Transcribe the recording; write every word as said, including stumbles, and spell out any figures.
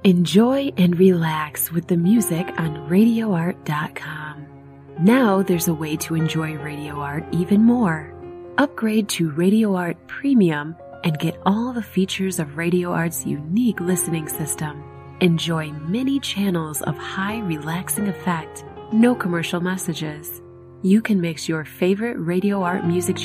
Enjoy and relax with the music on radio art dot com. Now there's a way to enjoy Radio Art even more. Upgrade to Radio Art Premium and get all the features of Radio Art's unique listening system. Enjoy many channels of high relaxing effect, no commercial messages. You can mix your favorite Radio Art music